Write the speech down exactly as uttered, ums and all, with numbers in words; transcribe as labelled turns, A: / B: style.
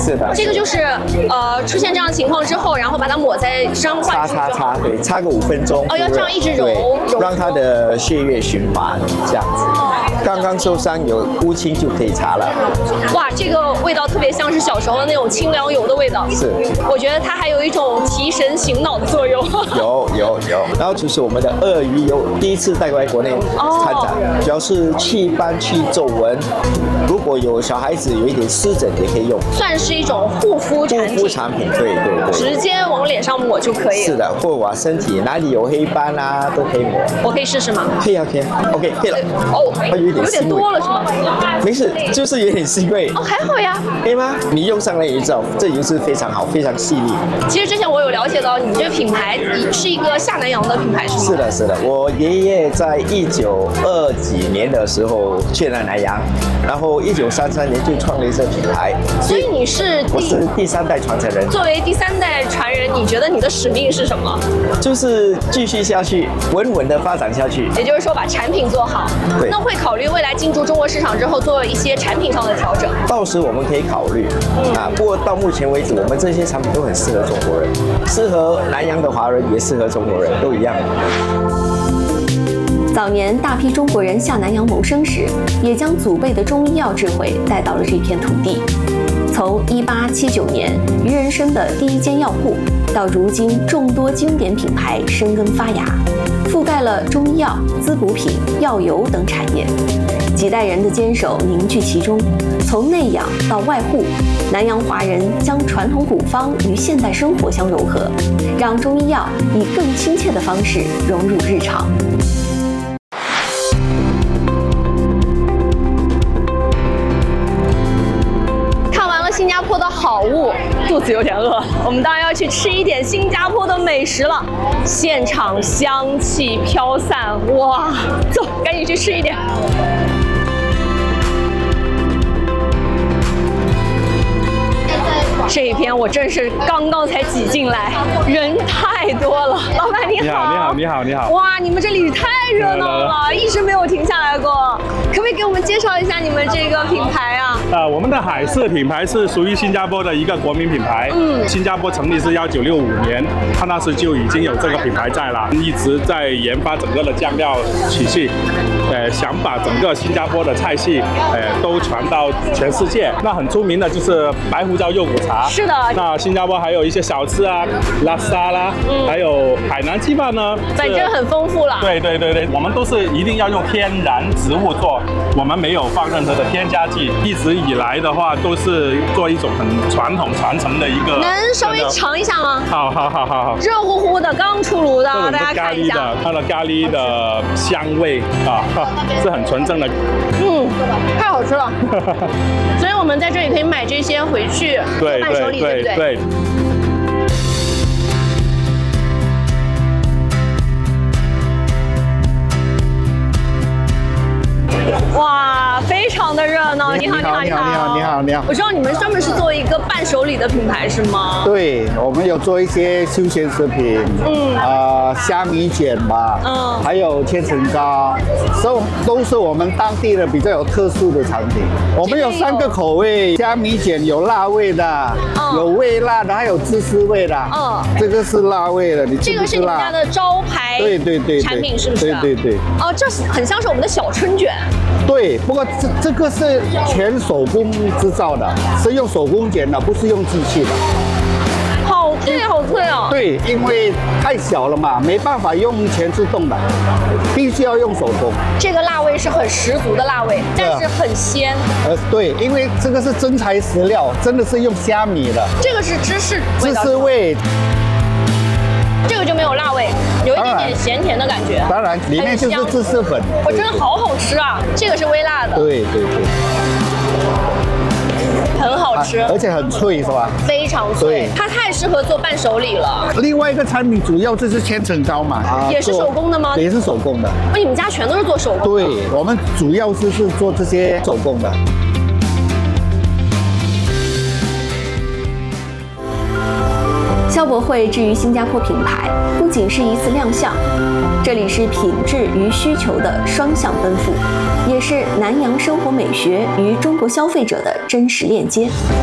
A: 是的，
B: 这个就是呃出现这样的情况之后，然后把它抹在伤患
A: 擦
B: 处
A: 擦擦，对，擦个五分钟。
B: 哦，要这样一直揉，
A: 对，让它的血液循环，这样子。刚刚受伤有乌青就可以擦了。
B: 哇，这个味道特别像是小时候的那种清凉油的味道。
A: 是，
B: 我觉得它还有一种提神醒脑的作用。
A: 有有有，然后就是我们的鳄鱼油，第一次带过来国内参展，主要是祛斑、去皱纹。如果有小孩子有一点湿疹，也可以用，
B: 算是一种护肤产品。
A: 护肤产品，对对对，
B: 直接往脸上抹就可以了。
A: 是的，或者往身体哪里有黑斑啊，都可以抹。
B: 我可以试试吗？
A: 可以啊，可以啊 ，OK， 可以了。
B: 哦，
A: 它有一点
B: 有点多了是吗？
A: 没事，就是有点腥味。
B: 哦，还好呀。
A: 可以吗？你用上了也知道，这油是非常好，非常细腻。
B: 其实之前我有了解到，你这个品牌是一个下南洋的品牌，是吗？
A: 是的，是的。我爷爷在一九二几年的时候去了南洋，然后一九三三年就创立这个品牌。
B: 所以你是
A: 我是第三代传承人。
B: 作为第三代传人，你觉得你的使命是什么？
A: 就是继续下去，稳稳的发展下去。
B: 也就是说，把产品做好。
A: 对。
B: 那会考虑未来进驻中国市场之后做一些产品上的调整。
A: 到时我们可以考虑。嗯、啊，不过到目前为止，我们这些产品都很适合中国人，适合南洋的华人，也适合中国人，都一样。
C: 早年大批中国人下南洋谋生时，也将祖辈的中医药智慧带到了这片土地。从一八七九年于人生的第一间药铺，到如今众多经典品牌生根发芽，覆盖了中医药、滋补品、药油等产业。几代人的坚守凝聚其中，从内养到外护，南洋华人将传统古方与现代生活相融合，让中医药以更亲切的方式融入日常。
B: 新加坡的好物，肚子有点饿，我们当然要去吃一点新加坡的美食了。现场香气飘散，哇，走，赶紧去吃一点。这一篇我真是刚刚才挤进来，人太多了。老板你好，
D: 你好，你好，你好，你好。
B: 哇，你们这里太热闹了，一直没有停下来过。可不可以给我们介绍一下你们这个品牌啊？
D: 呃，我们的海事品牌是属于新加坡的一个国民品牌。嗯，新加坡成立是一九六五年，它那时就已经有这个品牌在了，一直在研发整个的酱料体系，呃，想把整个新加坡的菜系，呃，都传到全世界。那很出名的就是白胡椒肉骨茶。
B: 是的。
D: 那新加坡还有一些小吃啊，拉沙啦，嗯、还有海南鸡饭呢，
B: 反正很丰富了。
D: 对对对对，我们都是一定要用天然植物做，我们没有放任何的添加剂。一直以来的话，都是做一种很传统传承的一个。
B: 能稍微尝一下吗？
D: 好好好好好。
B: 热乎乎的，刚出炉的，大家看一下。
D: 它的咖喱的香味啊，是很纯正的。
B: 嗯，太好吃了。所以我们在这里可以买这些回去做伴手礼，对不对？
D: 对。
B: 哇，非常的热闹！你好，你好，
E: 你好，你好，你好，你好！
B: 我知道你们专门是做一个伴手礼的品牌是吗？
E: 对，我们有做一些休闲食品，嗯，呃，虾米卷吧，嗯，还有千层糕，都都是我们当地的比较有特殊的产品。我们有三个口味，虾米卷有辣味的，嗯、有微辣的，还有芝士味的。嗯，这个是辣味的，你吃不吃辣？
B: 这个是你们家的招牌，
E: 对对对，
B: 产品是不是？
E: 对对对。
B: 哦，这很像是我们的小春卷。
E: 对，不过这这个是全手工制造的，是用手工卷的，不是用机器的。
B: 好脆，好脆哦！
E: 对，因为太小了嘛，没办法用全自动的，必须要用手工。
B: 这个辣味是很十足的辣味，但是很鲜。
E: 呃，对，因为这个是真材实料，真的是用虾米的。
B: 这个是芝士味道，
E: 芝士味。
B: 这个就没有辣味，有一点点咸甜的感觉。
E: 当然，里面就是芝士粉。
B: 我真的好好吃啊！这个是微辣的。
E: 对对对。
B: 很好吃，
E: 而且很脆，是吧？
B: 非常脆，它太适合做伴手礼了。
E: 另外一个产品主要就是千层糕嘛，
B: 啊、也是手工的吗？
E: 也是手工的。
B: 哦，你们家全都是做手工的？
E: 对，我们主要是是做这些手工的。
C: 消博会至于新加坡品牌，不仅是一次亮相，这里是品质与需求的双向奔赴，也是南洋生活美学与中国消费者的真实链接。